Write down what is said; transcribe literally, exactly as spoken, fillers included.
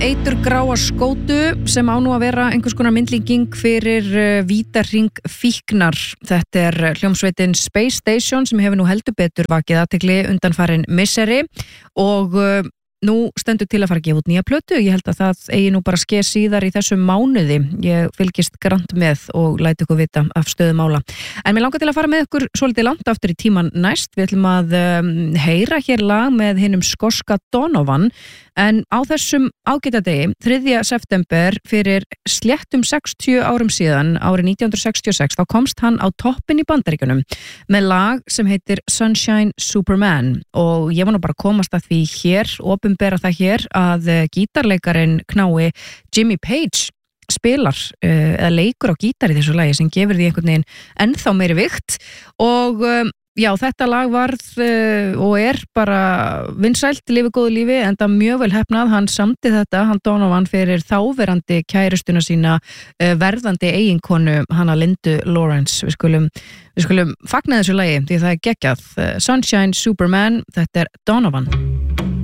eiturgráa skótu sem á nú að vera einhvers konar myndlíking fyrir uh, vítarhring fíknar. Þetta er hljómsveitin Space Station sem hefur nú heldur betur vakið athygli undanfarin misseri og uh, nú stendur til að fara að gefa út nýja plötu. Ég held að það eigi nú bara skeið síðar í þessum mánuði. Ég fylgist grannt með og læti ykkur vita af stöðu mála. En mér langar til að fara með ykkur svolítið langt aftur í tíman næst. Við ætlum að um, heyra hér lag með hinum skoska Donovan. En á þessum ágætadegi, þriðja september fyrir sléttum sextíu árum síðan, árið nítján hundruð sextíu og sex, þá komst hann á toppinn í Bandaríkjunum með lag sem heitir Sunshine Superman og ég var nú bara að komast að því hér, opinbera það hér að gítarleikarin knái Jimmy Page spilar uh, eða leikur á gítar í þessu lagi sem gefur því einhvern veginn ennþá meiri vikt og um, já, þetta lag varð uh, og er bara vinsælt, lifi góðu lífi, enda mjög vel heppnað. Hann samdi þetta, hann Donovan fyrir þáverandi kærustuna sína uh, verðandi eiginkonu, hana Lindu Lawrence. Við skulum, við skulum fagna þessu lagi því það er geggjað. uh, Sunshine Superman, þetta er Donovan.